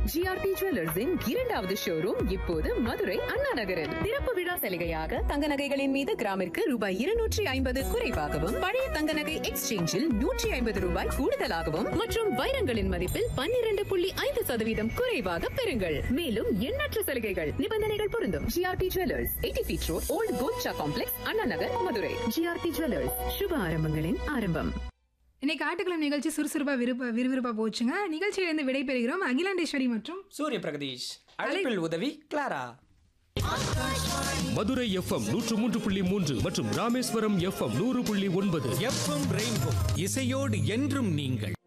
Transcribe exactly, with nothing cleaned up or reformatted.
GRT ஜுவல்லர்ஸின் இரண்டாவது showroom இப்போது மதுரை அண்ணா நகரில் திறப்பு விழா சலுகையாக தங்க நகைகளின் மீது கிராமிற்கு ரூபாய் இருநூற்றி ஐம்பது குறைவாகவும் பழைய தங்க நகை எக்ஸ்சேஞ்சில் நூற்றி ஐம்பது ரூபாய் கூடுதலாகவும் மற்றும் வைரங்களின் மதிப்பில் பன்னிரண்டு புள்ளி ஐந்து சதவீதம் குறைவாக பெறுங்கள். மேலும் எண்ணற்ற சலுகைகள் நிபந்தனைகள் பொருந்தும். GRT jewellers, eighty feet road, volt கோல்ட்ஷா complex, Anna Nagar, Madurai. GRT jewellers, சுப ஆரம்பங்களின் ஆரம்பம். இன்னைக்கு ஆட்டுக்கிழமை நிகழ்ச்சி சுறுசுறுப்பா விருப்ப விறுவிறுப்பா போச்சுங்க. நிகழ்ச்சியிலிருந்து விடைபெறுகிறோம் அகிலாண்டேஸ்வரி மற்றும் சூரிய பிரகதீஷ். அழைப்பில் உதவி கிளாரா. மதுரை எஃப்எம் நூற்று மூன்று புள்ளி மூன்று மற்றும் ராமேஸ்வரம் எஃப்எம் நூறு புள்ளி ஒன்பது. எஃப்எம் ரெயின்போ இசையோடு என்றும் நீங்கள்.